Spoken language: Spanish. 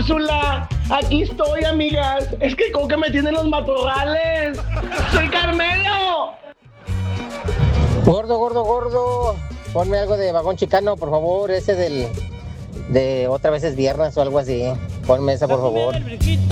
Úrsula, aquí estoy, amigas. Es que Coca me tiene en los matorrales. ¡Soy Carmelo! Gordo, gordo, gordo. Ponme algo de Vagón Chicano, por favor. Ese de otra vez es viernes o algo así. Ponme esa, por favor.